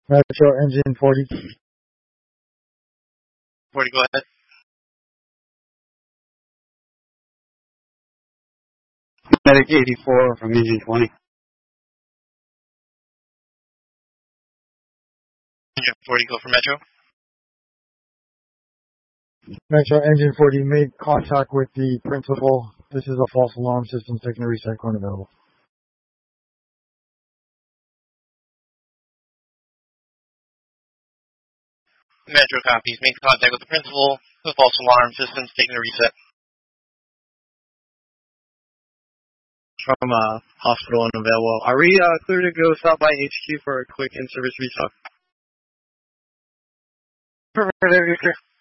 Metro Engine 40. 40, go ahead. Medic 84 from Engine 20. Engine 40, go for Metro. Metro Engine 40 made contact with the principal. This is a false alarm system. Taking a reset coin available. Metro copies. Made contact with the principal. The false alarm system's taking a reset. From hospital unavailable. Are we clear to go south by HQ for a quick in-service restock? Perfect, you're clear.